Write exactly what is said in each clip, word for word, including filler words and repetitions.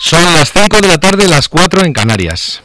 Son las cinco de la tarde, las cuatro en Canarias.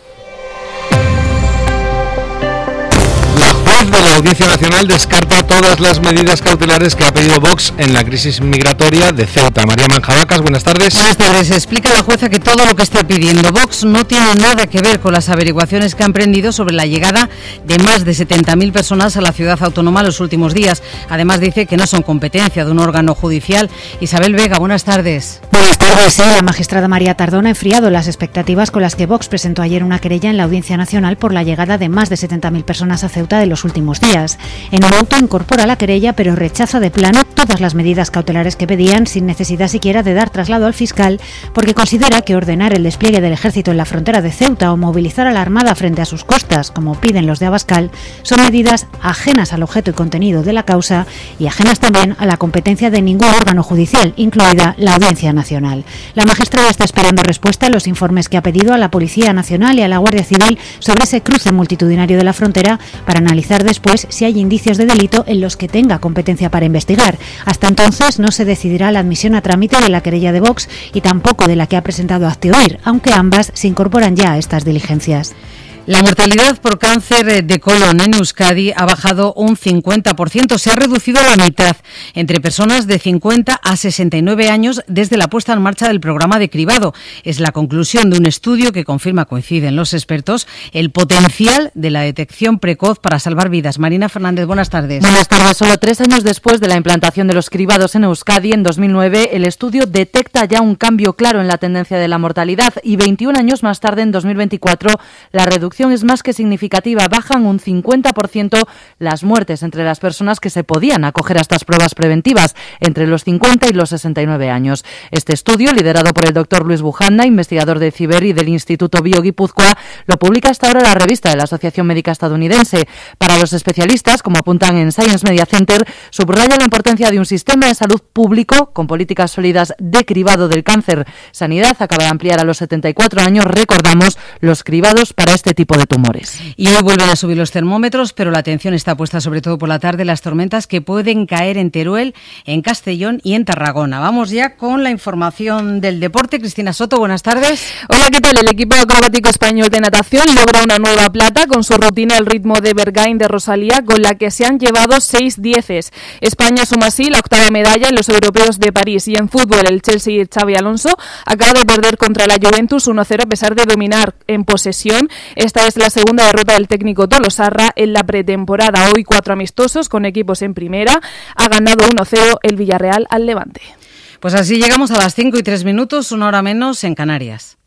La juez de la Audiencia Nacional descarta todas las medidas cautelares que ha pedido Vox en la crisis migratoria de Ceuta. María Manjabacas, buenas tardes. Buenas tardes. Explica la jueza que todo lo que esté pidiendo Vox no tiene nada que ver con las averiguaciones que ha emprendido sobre la llegada de más de setenta mil personas a la ciudad autónoma los últimos días. Además dice que no son competencia de un órgano judicial. Isabel Vega, buenas tardes. Buenas tardes. La magistrada María Tardón ha enfriado las expectativas con las que Vox presentó ayer una querella en la Audiencia Nacional por la llegada de más de setenta mil personas a Ceuta de los últimos días. En un auto incorpora la querella, pero rechaza de plano todas las medidas cautelares que pedían, sin necesidad siquiera de dar traslado al fiscal, porque considera que ordenar el despliegue del ejército en la frontera de Ceuta o movilizar a la Armada frente a sus costas, como piden los de Abascal, son medidas ajenas al objeto y contenido de la causa y ajenas también a la competencia de ningún órgano judicial, incluida la Audiencia Nacional. La magistrada está esperando respuesta a los informes que ha pedido a la Policía Nacional y a la Guardia Civil sobre ese cruce multitudinario de la frontera para analizar después si hay indicios de delito en los que tenga competencia para investigar. Hasta entonces no se decidirá la admisión a trámite de la querella de Vox y tampoco de la que ha presentado Hazte-Oír, aunque ambas se incorporan ya a estas diligencias. La mortalidad por cáncer de colon en Euskadi ha bajado un cincuenta por ciento, se ha reducido a la mitad entre personas de cincuenta a sesenta y nueve años desde la puesta en marcha del programa de cribado. Es la conclusión de un estudio que confirma, coinciden los expertos, el potencial de la detección precoz para salvar vidas. Marina Fernández, buenas tardes. Buenas tardes. Solo tres años después de la implantación de los cribados en Euskadi, en dos mil nueve, el estudio detecta ya un cambio claro en la tendencia de la mortalidad y veintiún años más tarde, en dos mil veinticuatro, la reducción es más que significativa. Bajan un cincuenta por ciento las muertes entre las personas que se podían acoger a estas pruebas preventivas, entre los cincuenta y los sesenta y nueve años. Este estudio, liderado por el doctor Luis Bujanda, investigador de Ciber y del Instituto Bio Guipúzcoa, lo publica hasta ahora la revista de la Asociación Médica Estadounidense. Para los especialistas, como apuntan en Science Media Center, subraya la importancia de un sistema de salud público con políticas sólidas de cribado del cáncer. Sanidad acaba de ampliar a los setenta y cuatro años, recordamos, los cribados para este tipo de tumores. Y hoy vuelven a subir los termómetros, pero la atención está puesta sobre todo por la tarde en las tormentas que pueden caer en Teruel, en Castellón y en Tarragona. Vamos ya con la información del deporte. Cristina Soto, buenas tardes. Hola, ¿qué tal? El equipo acrobático español de natación logra una nueva plata con su rutina El ritmo de Bergain de Rosalía, con la que se han llevado seis dieces. España suma así la octava medalla en los europeos de París. Y en fútbol, el Chelsea y Xabi Alonso acaba de perder contra la Juventus uno cero a pesar de dominar en posesión. Esta es la segunda derrota del técnico tolosarra en la pretemporada. Hoy cuatro amistosos con equipos en primera. Ha ganado uno cero el Villarreal al Levante. Pues así llegamos a las cinco y tres minutos, una hora menos en Canarias.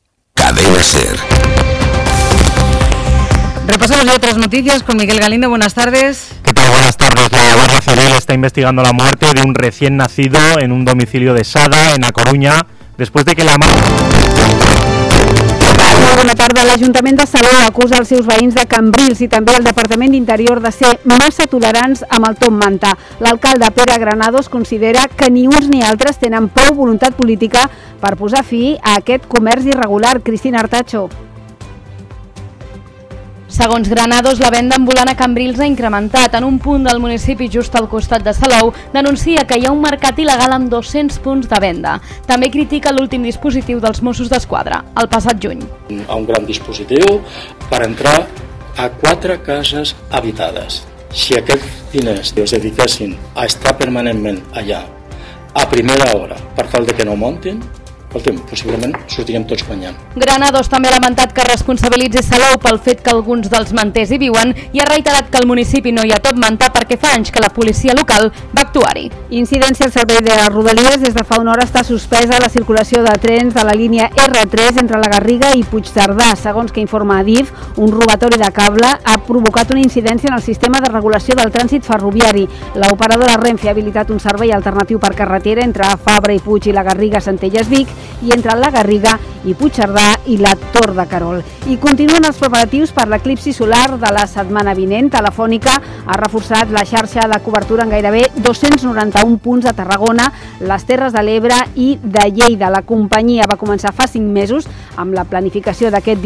Cadena SER. Repasamos ya otras noticias con Miguel Galindo. Buenas tardes. ¿Qué tal? Buenas tardes. La Guardia Civil está investigando la muerte de un recién nacido en un domicilio de Sada, en A Coruña, después de que la madre... Bona tarda. L'Ajuntament de Salou acusa els seus veïns de Cambrils i també el Departament d'Interior de ser massa tolerants amb el top manta. L'alcalde Pere Granados considera que ni uns ni altres tenen prou voluntat política per posar fi a aquest comerç irregular. Cristina Artacho. Segons Granados, la venda ambulant a Cambrils ha incrementat. En un punt del municipi just al costat de Salou, denuncia que hi ha un mercat il·legal amb dos-cents punts de venda. També critica l'últim dispositiu dels Mossos d'Esquadra, el passat juny. A un gran dispositiu per entrar a quatre cases habitades. Si aquests diners es dediquessin a estar permanentment allà a primera hora per tal de que no montin, escolta'm, possiblement sortirem tots guanyant. Granados també ha lamentat que responsabilitzi Salou pel fet que alguns dels manters hi viuen i ha reiterat que al municipi no hi ha top manta perquè fa anys que la policia local va actuar-hi. Incidència al servei de Rodalies. Des de fa una hora està suspesa la circulació de trens de la línia erre tres entre la Garriga i Puigcerdà. Segons que informa Adif, un robatori de cable ha provocat una incidència en el sistema de regulació del trànsit ferroviari. L'operadora Renfe ha habilitat un servei alternatiu per carretera entre Fabra i Puig i la Garriga Centelles-Vic i entre la Garriga i Puigcerdà i la Tor de Carol. I continuen els preparatius per l'eclipsi solar de la setmana vinent. Telefònica ha reforçat la xarxa de cobertura en gairebé dos-cents noranta-un punts a Tarragona, les Terres de l'Ebre i de Lleida. La companyia va començar fa cinc mesos amb la planificació d'aquest